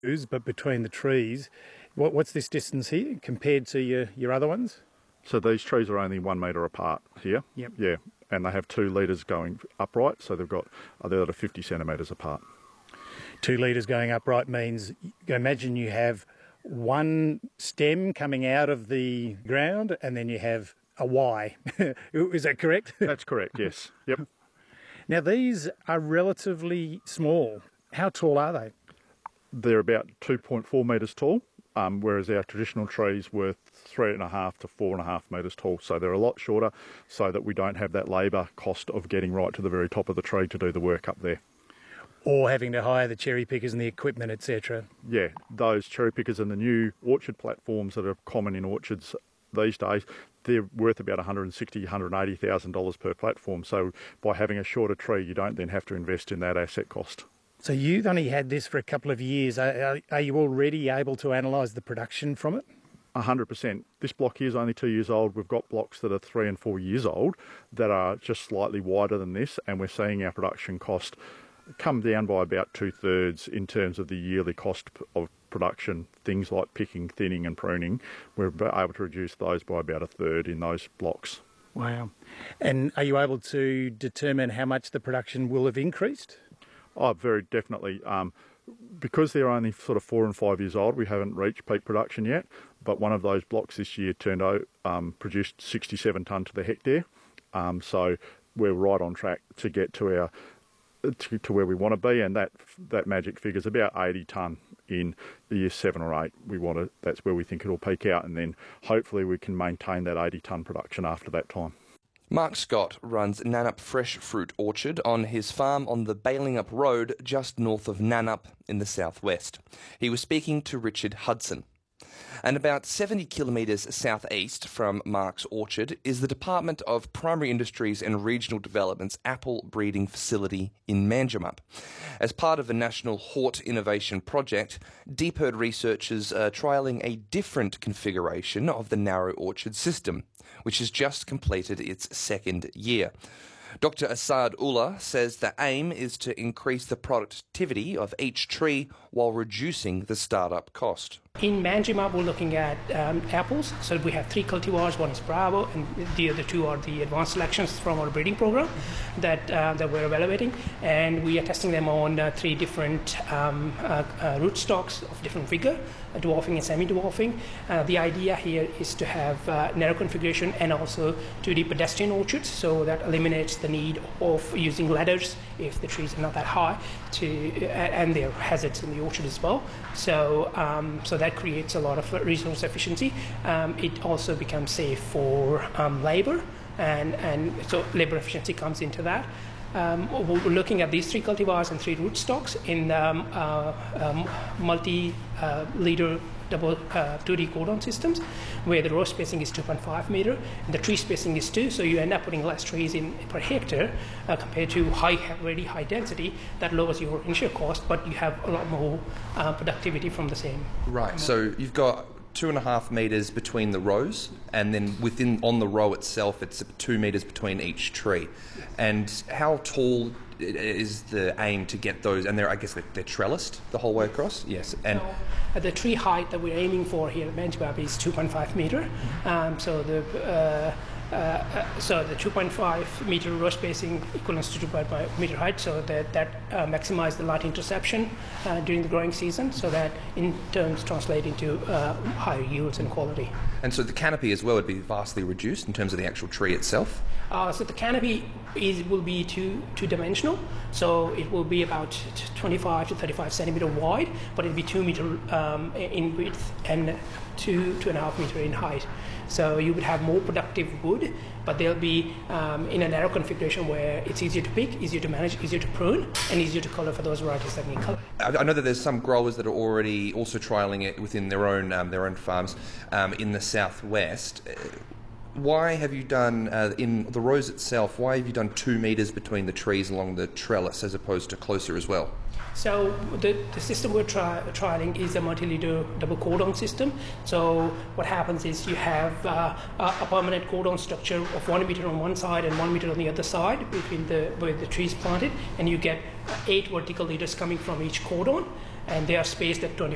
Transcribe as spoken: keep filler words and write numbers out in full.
but between the trees. What, what's this distance here compared to your, your other ones? So these trees are only one metre apart here. Yep. Yeah, and they have two leaders going upright, so they've got uh, they're at fifty centimetres apart. Two leaders going upright means, imagine you have one stem coming out of the ground and then you have a Y. Is that correct? That's correct, yes. Yep. Now these are relatively small. How tall are they? They're about two point four metres tall, um, whereas our traditional trees were three and a half to four and a half metres tall. So they're a lot shorter so that we don't have that labour cost of getting right to the very top of the tree to do the work up there. Or having to hire the cherry pickers and the equipment, et cetera. Yeah, those cherry pickers and the new orchard platforms that are common in orchards these days, they're worth about one hundred sixty thousand dollars, one hundred eighty thousand dollars per platform. So by having a shorter tree, you don't then have to invest in that asset cost. So you've only had this for a couple of years. Are, are you already able to analyse the production from it? one hundred percent. This block here is only two years old. We've got blocks that are three and four years old that are just slightly wider than this, and we're seeing our production cost come down by about two-thirds in terms of the yearly cost of production. Things like picking, thinning and pruning, we're able to reduce those by about a third in those blocks. Wow. And are you able to determine how much the production will have increased? Oh, very definitely. Um, because they're only sort of four and five years old, we haven't reached peak production yet, but one of those blocks this year turned out, um, produced sixty-seven tonne to the hectare. Um, so we're right on track to get to our To, to where we want to be, and that that magic figure is about eighty tonne in the year seven or eight. We want to, that's where we think it'll peak out, and then hopefully we can maintain that eighty tonne production after that time. Mark Scott runs Nannup Fresh Fruit Orchard on his farm on the Balingup Road just north of Nannup in the southwest. He was speaking to Richard Hudson. And about seventy kilometres southeast from Mark's orchard is the Department of Primary Industries and Regional Development's apple breeding facility in Manjimup. As part of the National Hort Innovation Project, DeepHerd researchers are trialling a different configuration of the narrow orchard system, which has just completed its second year. Doctor Asad Ullah says the aim is to increase the productivity of each tree while reducing the startup cost. In Manjimup, we're looking at um, apples. So we have three cultivars. One is Bravo, and the other two are the advanced selections from our breeding program that uh, that we're evaluating. And we are testing them on uh, three different um, uh, uh, rootstocks of different vigor, uh, dwarfing and semi-dwarfing. Uh, the idea here is to have uh, narrow configuration and also to do pedestrian orchards, so that eliminates the need of using ladders if the trees are not that high, to uh, and there are hazards in the orchard as well. So um, so that creates a lot of resource efficiency. Um, it also becomes safe for um, labour, and, and so labour efficiency comes into that. Um, we're looking at these three cultivars and three rootstocks in um, uh, um, multi-leader uh, double uh, two D cordon systems, where the row spacing is two point five metre and the tree spacing is two, so you end up putting less trees in per hectare uh, compared to high, very high density. That lowers your initial cost, but you have a lot more uh, productivity from the same. Right, amount. So you've got two and a half metres between the rows, and then within on the row itself it's two metres between each tree. And how tall is the aim to get those? And they're, I guess they're, they're trellised the whole way across? Yes. And so, uh, the tree height that we're aiming for here at Manjimup is two point five metre. Mm-hmm. Um, so the uh, Uh, uh, so the two point five metre row spacing equivalent to two point five metre height, so that that uh, maximize the light interception uh, during the growing season, so that in terms translate into uh, higher yields and quality. And so the canopy as well would be vastly reduced in terms of the actual tree itself? Uh, so the canopy is will be two two dimensional, so it will be about twenty-five to thirty-five centimetre wide, but it'll be two metre um, in width and two two and a half metre in height. So you would have more productive wood, but they'll be um, in a narrow configuration where it's easier to pick, easier to manage, easier to prune, and easier to colour for those varieties that need colour. I know that there's some growers that are already also trialling it within their own um, their own farms um, in the southwest. Why have you done, uh, in the rows itself, why have you done two metres between the trees along the trellis as opposed to closer as well? So the, the system we're tri- trialing is a multi-leader double cordon system. So what happens is you have uh, a permanent cordon structure of one metre on one side and one metre on the other side between the where the trees planted, and you get eight vertical leaders coming from each cordon, and they are spaced at twenty,